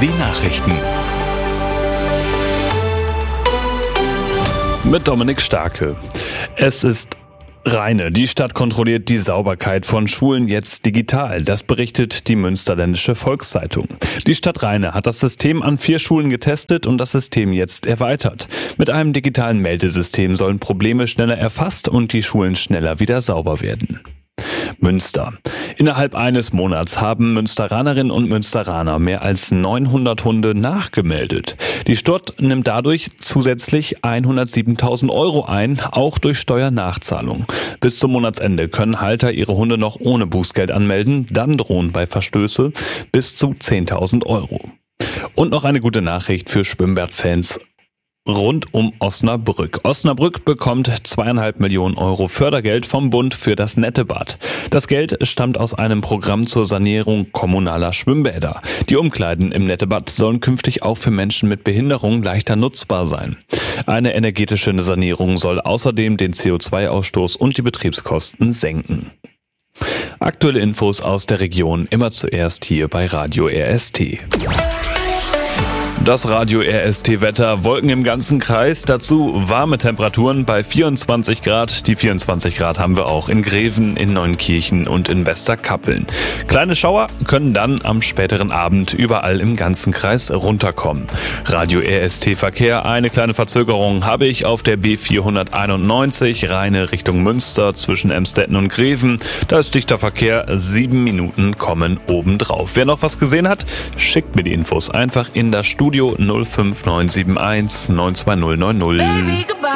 Nachrichten. Mit Dominik Starke. Es ist Rheine. Die Stadt kontrolliert die Sauberkeit von Schulen jetzt digital. Das berichtet die Münsterländische Volkszeitung. Die Stadt Rheine hat das System an 4 Schulen getestet und das System jetzt erweitert. Mit einem digitalen Meldesystem sollen Probleme schneller erfasst und die Schulen schneller wieder sauber werden. Münster. Innerhalb eines Monats haben Münsteranerinnen und Münsteraner mehr als 900 Hunde nachgemeldet. Die Stadt nimmt dadurch zusätzlich 107.000 € ein, auch durch Steuernachzahlung. Bis zum Monatsende können Halter ihre Hunde noch ohne Bußgeld anmelden, dann drohen bei Verstöße bis zu 10.000 €. Und noch eine gute Nachricht für Schwimmbadfans rund um Osnabrück. Osnabrück bekommt 2,5 Millionen € Fördergeld vom Bund für das Nettebad. Das Geld stammt aus einem Programm zur Sanierung kommunaler Schwimmbäder. Die Umkleiden im Nettebad sollen künftig auch für Menschen mit Behinderung leichter nutzbar sein. Eine energetische Sanierung soll außerdem den CO2-Ausstoß und die Betriebskosten senken. Aktuelle Infos aus der Region immer zuerst hier bei Radio RST. Das Radio RST-Wetter, Wolken im ganzen Kreis, dazu warme Temperaturen bei 24 Grad. Die 24 Grad haben wir auch in Greven, in Neunkirchen und in Westerkappeln. Kleine Schauer können dann am späteren Abend überall im ganzen Kreis runterkommen. Radio RST-Verkehr, eine kleine Verzögerung habe ich auf der B491, Rheine Richtung Münster zwischen Emstetten und Greven. Da ist dichter Verkehr, 7 Minuten kommen obendrauf. Wer noch was gesehen hat, schickt mir die Infos einfach in das Studio 05971 92090.